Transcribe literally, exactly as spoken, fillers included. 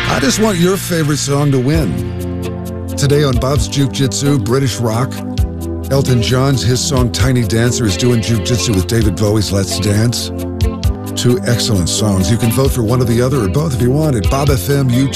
I just want your favorite song to win. Today on Bob's Juke Jitsu, British rock. Elton John's, his song Tiny Dancer is doing Juke Jitsu with David Bowie's Let's Dance. Two excellent songs. You can vote for one or the other or both if you want at Bob F M YouTube.